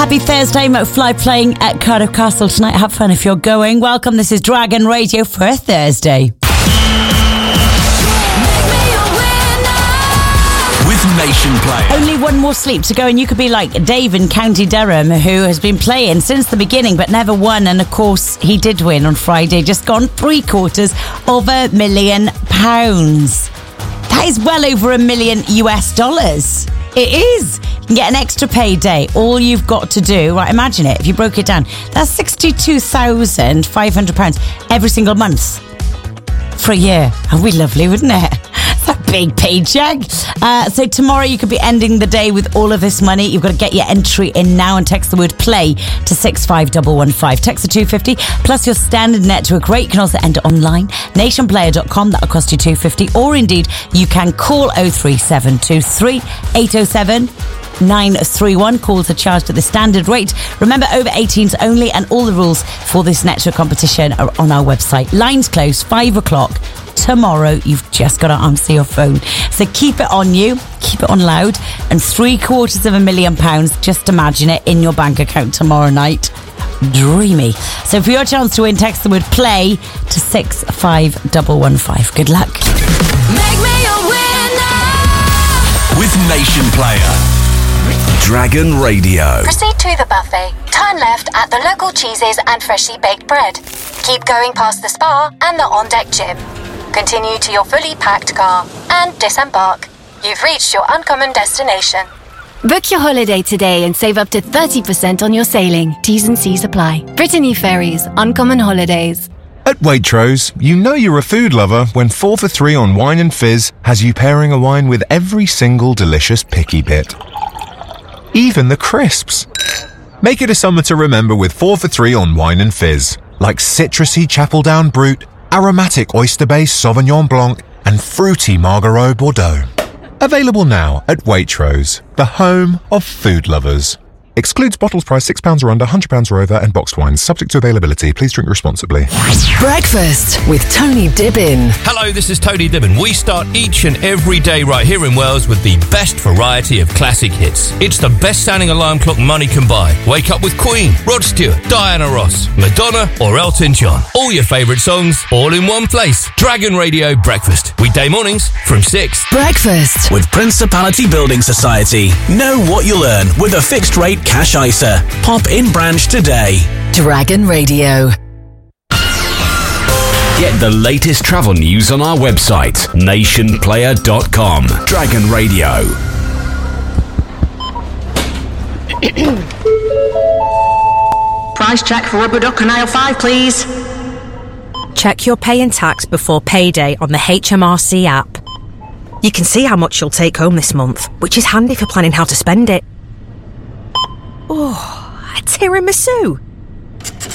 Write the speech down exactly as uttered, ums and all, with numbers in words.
Happy Thursday, McFly playing at Cardiff Castle tonight. Have fun if you're going. Welcome, this is Dragon Radio for a Thursday. With Nation Player. Only one more sleep to go and you could be like Dave in County Durham, who has been playing since the beginning but never won. And of course he did win on Friday, just gone three quarters of a million pounds. That is well over a million U S dollars. It is. You can get an extra payday. All you've got to do, right, imagine it, if you broke it down, that's sixty-two thousand five hundred pounds every single month for a year. That'd be lovely, wouldn't it? It's a big paycheck. Uh, so tomorrow you could be ending the day with all of this money. You've got to get your entry in now and text the word play to six five one one five. Text the two fifty plus your standard network rate. You can also enter online, nation player dot com. That'll cost you two fifty. Or indeed, you can call oh three seven two three eight oh seven nine three one. Calls are charged at the standard rate. Remember, over eighteens only, and all the rules for this network competition are on our website. Lines close, five o'clock. Tomorrow, you've just got to answer your phone. So keep it on you, keep it on loud, and three quarters of a million pounds, just imagine it, in your bank account tomorrow night. Dreamy. So for your chance to win, text the word play to six five one one five. Good luck. Make me a winner with Nation Player. Dragon Radio. Proceed to the buffet. Turn left at the local cheeses and freshly baked bread. Keep going past the spa and the on-deck gym. Continue to your fully packed car and disembark. You've reached your uncommon destination. Book your holiday today and save up to thirty percent on your sailing. T's and C's apply. Brittany Ferries, Uncommon Holidays. At Waitrose, you know you're a food lover when four for three on wine and fizz has you pairing a wine with every single delicious picky bit. Even the crisps. Make it a summer to remember with four for three on wine and fizz, like citrusy Chapeldown Brut, aromatic oyster-based Sauvignon Blanc, and fruity Margariot Bordeaux. Available now at Waitrose, the home of food lovers. Excludes bottles priced six pounds or under, one hundred pounds or over, and boxed wines. Subject to availability. Please drink responsibly. Breakfast with Tony Dibbin. Hello, this is Tony Dibbin. We start each and every day right here in Wales with the best variety of classic hits. It's the best-sounding alarm clock money can buy. Wake up with Queen, Rod Stewart, Diana Ross, Madonna, or Elton John. All your favourite songs, all in one place. Dragon Radio Breakfast. Weekday mornings from six. Breakfast with Principality Building Society. Know what you'll earn with a fixed rate cash I S A. Pop in branch today. Dragon Radio. Get the latest travel news on our website, nation player dot com. Dragon Radio. Price check for rubber duck and aisle five, please. Check your pay and tax before payday on the H M R C app. You can see how much you'll take home this month, which is handy for planning how to spend it. Oh, a tiramisu.